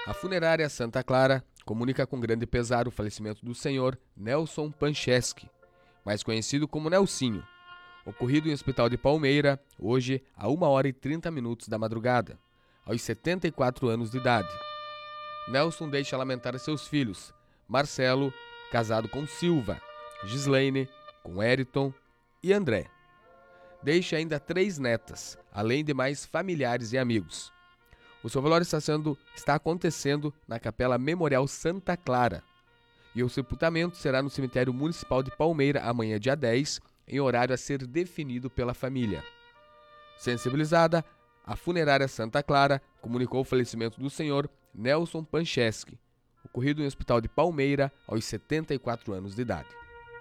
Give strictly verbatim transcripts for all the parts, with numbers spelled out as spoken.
A funerária Santa Clara comunica com grande pesar o falecimento do senhor Nelson Pancheski, mais conhecido como Nelsinho, ocorrido em Hospital de Palmeira, hoje a uma hora e trinta minutos da madrugada, aos setenta e quatro anos de idade. Nelson deixa lamentar seus filhos, Marcelo, casado com Silva, Gislaine, com Eriton e André. Deixa ainda três netas, além de mais familiares e amigos. O seu velório está, sendo, está acontecendo na Capela Memorial Santa Clara e o sepultamento será no Cemitério Municipal de Palmeira amanhã, dia dez, em horário a ser definido pela família. Sensibilizada, a funerária Santa Clara comunicou o falecimento do senhor Nelson Pancheski, ocorrido no Hospital de Palmeira aos setenta e quatro anos de idade.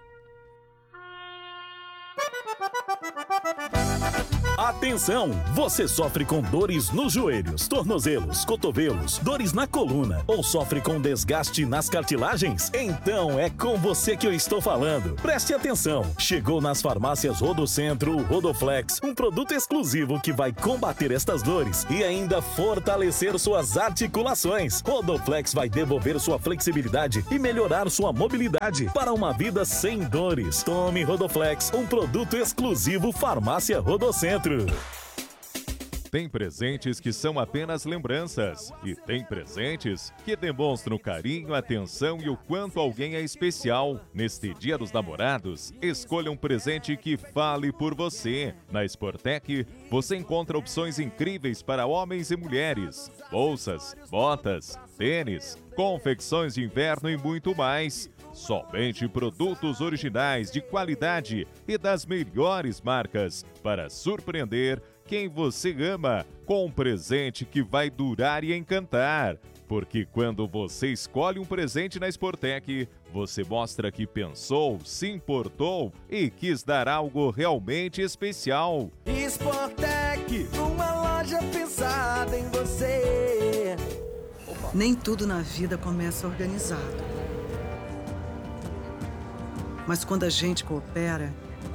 Atenção! Você sofre com dores nos joelhos, tornozelos, cotovelos, dores na coluna ou sofre com desgaste nas cartilagens? Então é com você que eu estou falando. Preste atenção! Chegou nas farmácias Rodocentro o Rodoflex, um produto exclusivo que vai combater estas dores e ainda fortalecer suas articulações. Rodoflex vai devolver sua flexibilidade e melhorar sua mobilidade para uma vida sem dores. Tome Rodoflex, um produto exclusivo Farmácia Rodocentro. Tem presentes que são apenas lembranças e tem presentes que demonstram carinho, atenção e o quanto alguém é especial. Neste Dia dos Namorados, escolha um presente que fale por você. Na Sportec, você encontra opções incríveis para homens e mulheres. Bolsas, botas, tênis, confecções de inverno e muito mais. Somente produtos originais de qualidade e das melhores marcas para surpreender quem você ama com um presente que vai durar e encantar. Porque quando você escolhe um presente na Sportec, você mostra que pensou, se importou e quis dar algo realmente especial. Sportec, uma loja pensada em você. Nem tudo na vida começa organizado. Mas quando a gente coopera,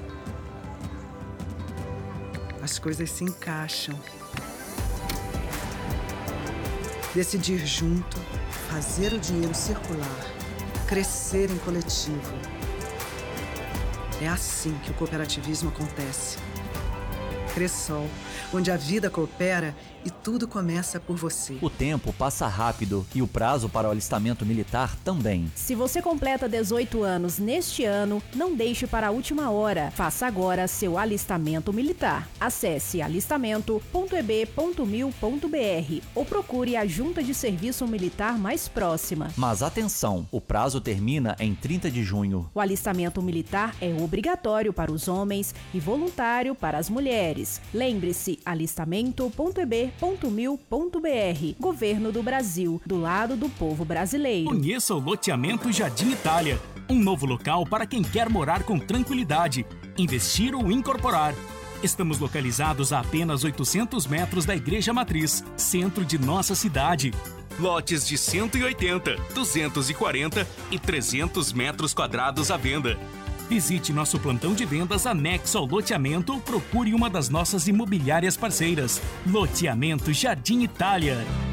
as coisas se encaixam. Decidir junto, fazer o dinheiro circular, crescer em coletivo. É assim que o cooperativismo acontece. Cressol, onde a vida coopera e tudo começa por você. O tempo passa rápido e o prazo para o alistamento militar também. Se você completa dezoito anos neste ano, não deixe para a última hora. Faça agora seu alistamento militar. Acesse alistamento ponto e b ponto mil ponto b r ou procure a Junta de Serviço Militar mais próxima. Mas atenção, o prazo termina em trinta de junho. O alistamento militar é obrigatório para os homens e voluntário para as mulheres. Lembre-se, alistamento ponto e b ponto mil ponto b r. Governo do Brasil, do lado do povo brasileiro. Conheça o loteamento Jardim Itália, um novo local para quem quer morar com tranquilidade, investir ou incorporar. Estamos localizados a apenas oitocentos metros da Igreja Matriz, centro de nossa cidade. Lotes de cento e oitenta, duzentos e quarenta e trezentos metros quadrados à venda. Visite nosso plantão de vendas anexo ao loteamento ou procure uma das nossas imobiliárias parceiras. Loteamento Jardim Itália.